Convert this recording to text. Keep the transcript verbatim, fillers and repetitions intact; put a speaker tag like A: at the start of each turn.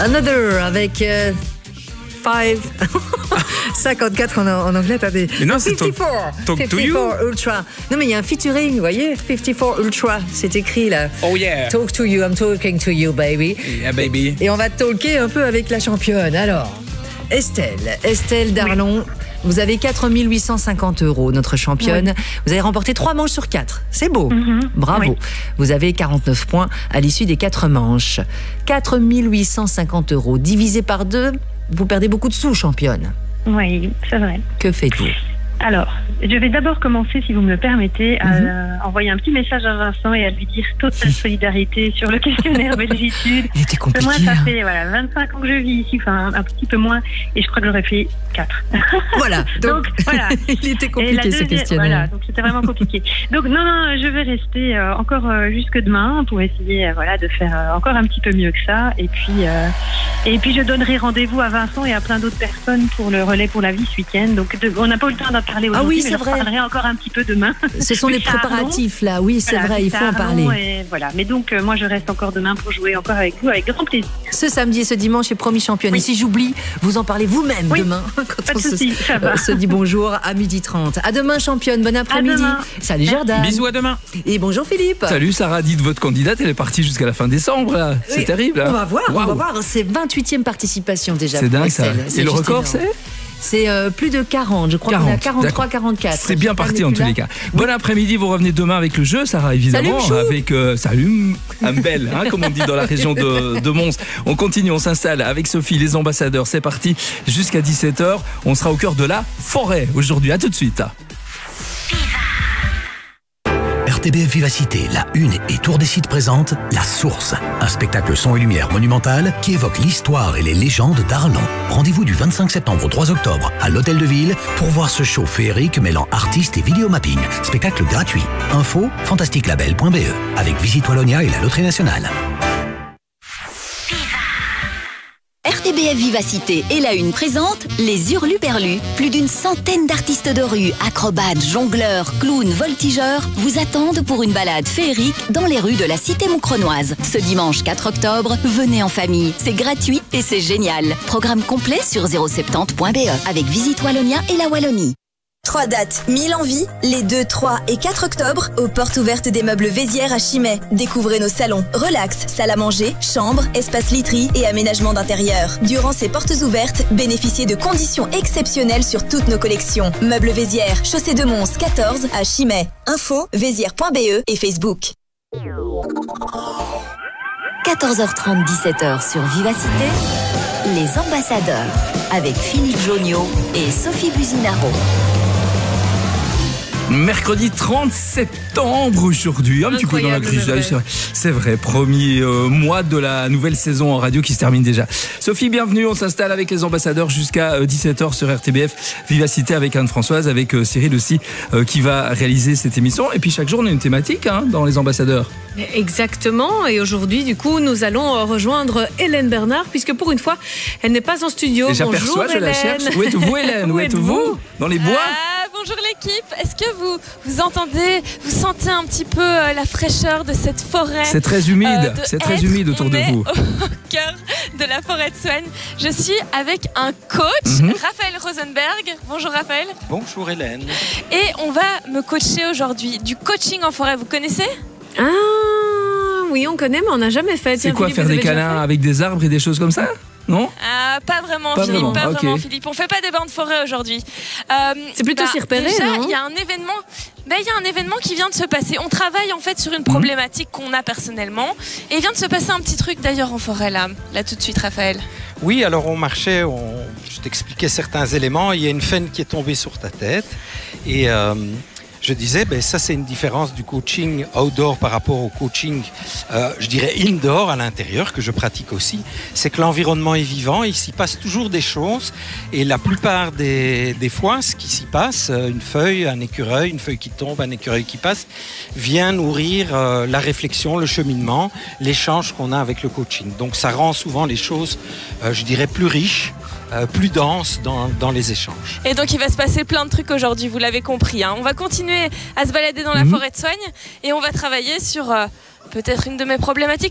A: Another avec euh, five cinquante-quatre en, en anglais, t'as des.
B: Mais non, c'est Talk, talk to You.
A: Ultra. Non, mais il y a un featuring, vous voyez, cinquante-quatre Ultra, c'est écrit là.
B: Oh yeah.
A: Talk to you, I'm talking to you, baby.
B: Yeah, baby.
A: Et on va talker un peu avec la championne. Alors, Estelle, Estelle Darlon. Oui. Vous avez quatre mille huit cent cinquante euros, notre championne. Oui. Vous avez remporté trois manches sur quatre. C'est beau. Mm-hmm. Bravo. Oui. Vous avez quarante-neuf points à l'issue des quatre manches. quatre mille huit cent cinquante euros. Divisé par deux, vous perdez beaucoup de sous, championne.
C: Oui, c'est vrai.
A: Que faites-vous ?
C: Alors, je vais d'abord commencer, si vous me le permettez, à mm-hmm. envoyer un petit message à Vincent et à lui dire totale solidarité sur le questionnaire Belgitude.
A: Il était compliqué.
C: Moi, ça
A: hein.
C: fait voilà, vingt-cinq ans que je vis ici, enfin un petit peu moins, et je crois que j'aurais fait quatre.
A: Voilà. Donc, donc voilà. Il était compliqué
C: deuxième,
A: ce questionnaire.
C: Voilà, donc c'était vraiment compliqué. Donc non, non, je vais rester euh, encore euh, jusque demain pour essayer, euh, voilà, de faire euh, encore un petit peu mieux que ça. Et puis, euh, et puis je donnerai rendez-vous à Vincent et à plein d'autres personnes pour le relais pour la vie ce week-end. Donc de, on n'a pas eu le temps d'en parler aujourd'hui, ah oui, mais je parlerai encore un petit peu demain.
A: Ce sont les préparatifs là, oui, c'est voilà, vrai, il faut en parler.
C: Et voilà. Mais donc euh, moi je reste encore demain pour jouer encore avec vous avec grand plaisir.
A: Ce samedi et ce dimanche est promis championne. Oui. Et si j'oublie, vous en parlez vous-même oui. demain quand on
C: souci,
A: se, euh, se dit bonjour à midi trente. À demain championne, bon après-midi. Salut Jordan.
B: Bisous, à demain.
A: Et bonjour Philippe.
B: Salut Sarah, dites votre candidate, elle est partie jusqu'à la fin décembre là. Oui. C'est terrible. Hein.
A: On va voir, wow. on va voir. C'est vingt-huitième participation déjà.
B: C'est dingue ça. Et le record c'est
A: C'est euh, plus de quarante, je crois qu'on est à quarante-trois quarante-quatre.
B: C'est bien parti en tous les cas. Oui. Bon après-midi, vous revenez demain avec le jeu, Sarah, évidemment.
A: Salut,
B: avec euh, Salut, un bel, hein, comme on dit dans la région de, de Mons. On continue, on s'installe avec Sophie, les ambassadeurs. C'est parti jusqu'à dix-sept heures. On sera au cœur de la forêt aujourd'hui. À tout de suite.
D: R T B F Vivacité, la Une et Tour des Sites présente La Source, un spectacle son et lumière monumental qui évoque l'histoire et les légendes d'Arlan. Rendez-vous du vingt-cinq septembre au trois octobre à l'Hôtel de Ville pour voir ce show féerique mêlant artistes et vidéomapping. Spectacle gratuit. Info fantastique label point b e avec Visite Wallonia et la Loterie Nationale.
E: R T B F Vivacité et la Une présente les Hurluberlus. Plus d'une centaine d'artistes de rue, acrobates, jongleurs, clowns, voltigeurs vous attendent pour une balade féerique dans les rues de la cité moucronoise. Ce dimanche quatre octobre, venez en famille. C'est gratuit et c'est génial. Programme complet sur zéro soixante-dix point b e avec Visite Wallonia et la Wallonie.
F: Trois dates, mille en vie, les deux, trois et quatre octobre, aux portes ouvertes des meubles Vézières à Chimay. Découvrez nos salons, relax, salle à manger, chambre, espace literie et aménagement d'intérieur. Durant ces portes ouvertes, bénéficiez de conditions exceptionnelles sur toutes nos collections. Meubles Vézières, chaussée de Mons quatorze à Chimay. Info, vézières point b e et Facebook.
E: quatorze heures trente, dix-sept heures sur Vivacité, les ambassadeurs, avec Philippe Joniot et Sophie Buzinaro.
B: Mercredi trente septembre aujourd'hui, un petit peu dans la grisaille, c'est vrai. C'est vrai, premier euh, mois de la nouvelle saison en radio qui se termine déjà. Sophie, bienvenue, on s'installe avec les ambassadeurs jusqu'à euh, dix-sept heures sur R T B F Vivacité avec Anne-Françoise, avec euh, Cyril aussi euh, qui va réaliser cette émission. Et puis chaque jour on a une thématique hein, dans les ambassadeurs.
G: Exactement, et aujourd'hui du coup nous allons rejoindre Hélène Bernard puisque pour une fois elle n'est pas en studio.
B: Et j'aperçois,
G: bonjour
B: je
G: Hélène.
B: La cherche. Où êtes-vous Hélène? Où, Où êtes-vous? Dans les bois?
H: Ah, bonjour l'équipe, est-ce que vous, vous entendez, vous sentez un petit peu euh, la fraîcheur de cette forêt?
B: C'est très humide, euh, c'est très humide autour
H: on
B: de
H: est
B: vous.
H: Au cœur de la forêt de Soignes. Je suis avec un coach, mm-hmm. Raphaël Rosenberg. Bonjour Raphaël.
I: Bonjour Hélène.
H: Et on va me coacher aujourd'hui du coaching en forêt, vous connaissez?
G: Ah oui, on connaît, mais on n'a jamais fait.
B: C'est quoi, Philippe, faire des câlins avec des arbres et des choses comme ça? Non
H: ah, Pas vraiment, pas Philippe. Vraiment. Pas okay. vraiment, Philippe. On fait pas des bains de forêt aujourd'hui.
G: Euh, C'est plutôt bah, s'y repérer,
H: déjà,
G: non?
H: Il y a un événement. Ben, il y a un événement qui vient de se passer. On travaille en fait sur une problématique mmh. qu'on a personnellement. Et il vient de se passer un petit truc d'ailleurs en forêt là. Là tout de suite, Raphaël.
I: Oui, alors on marchait, on... je t'expliquais certains éléments. Il y a une faine qui est tombée sur ta tête. Et. Euh... Je disais, ben ça c'est une différence du coaching outdoor par rapport au coaching, euh, je dirais indoor à l'intérieur que je pratique aussi. C'est que l'environnement est vivant, il s'y passe toujours des choses et la plupart des, des fois, ce qui s'y passe, une feuille, un écureuil, une feuille qui tombe, un écureuil qui passe, vient nourrir euh, la réflexion, le cheminement, l'échange qu'on a avec le coaching. Donc ça rend souvent les choses, euh, je dirais, plus riches. Euh, plus dense dans, dans les échanges.
H: Et donc il va se passer plein de trucs aujourd'hui, vous l'avez compris. Hein. On va continuer à se balader dans la mmh. forêt de Soignes et on va travailler sur euh, peut-être une de mes problématiques